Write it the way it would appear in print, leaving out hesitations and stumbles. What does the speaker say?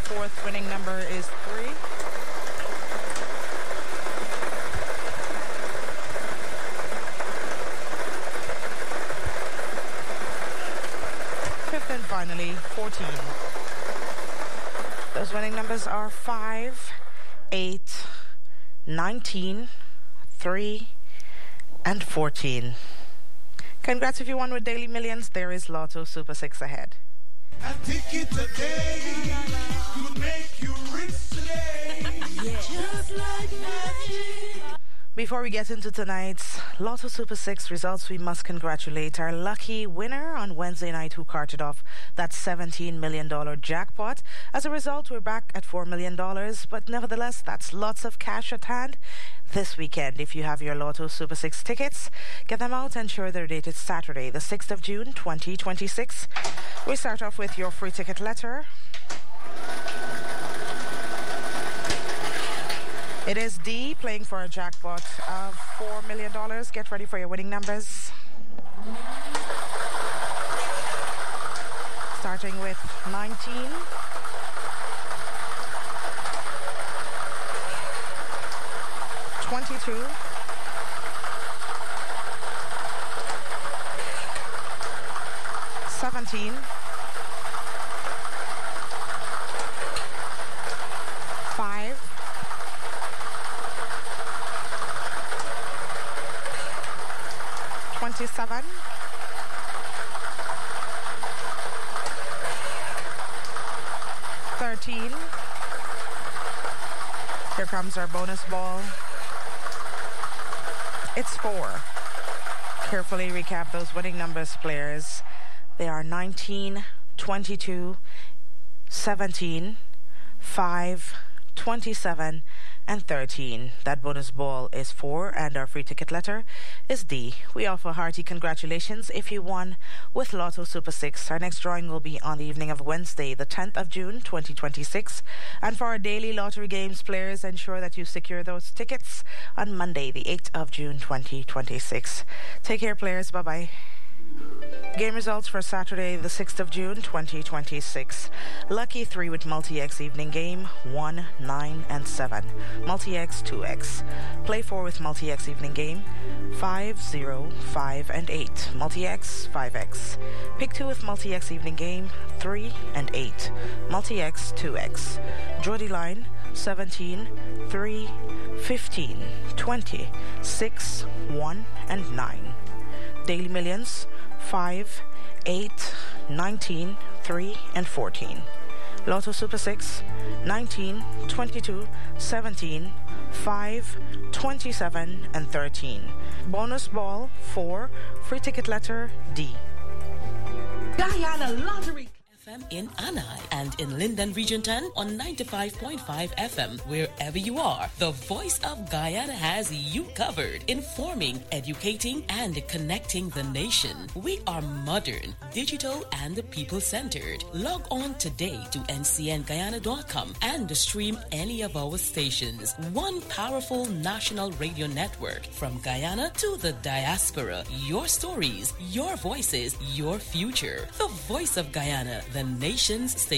fourth winning number is 3. Fifth and finally, 14. Those winning numbers are 5, 8, 19, 3, and 14. Congrats if you won with Daily Millions. There is Lotto Super 6 ahead. I think it today could make you rich today. Yeah. Just like magic. Before we get into tonight's Lotto Super 6 results, we must congratulate our lucky winner on Wednesday night who carted off that $17 million jackpot. As a result, we're back at $4 million, but nevertheless, that's lots of cash at hand this weekend. If you have your Lotto Super 6 tickets, get them out and ensure they're dated Saturday, the 6th of June, 2026. We start off with your free ticket letter. It is D, playing for a jackpot of $4 million. Get ready for your winning numbers. Starting with 19. 22. 17. 5. 27. 13. Here comes our bonus ball. It's 4. Carefully recap those winning numbers, players. They are 19, 22, 17, 5, 27, and 13. That bonus ball is 4, and our free ticket letter is D. We offer hearty congratulations if you won with Lotto Super 6. Our next drawing will be on the evening of Wednesday, the 10th of June, 2026. And for our daily lottery games, players, ensure that you secure those tickets on Monday, the 8th of June, 2026. Take care, players. Bye-bye. Game results for Saturday, the 6th of June, 2026. Lucky 3 with Multi-X evening game, 1, 9, and 7. Multi-X 2X. Play 4 with Multi-X evening game, 5, 0, 5, and 8. Multi-X 5X. Pick 2 with Multi-X evening game, 3 and 8. Multi-X 2X. Jody line, 17, 3, 15, 20, 6, 1, and 9. Daily Millions, 5, 8, 19, 3, and 14. Lotto Super 6, 19, 22, 17, 5, 27, and 13. Bonus ball, 4. Free ticket letter, D. Guyana Lottery FM in Anai and in Linden Region 10 on 95.5 FM. Wherever you are, the voice of Guyana has you covered, informing, educating, and connecting the nation. We are modern, digital, and people-centered. Log on today to ncnguyana.com and stream any of our stations. One powerful national radio network from Guyana to the diaspora. Your stories, your voices, your future. The voice of Guyana, the nation's station.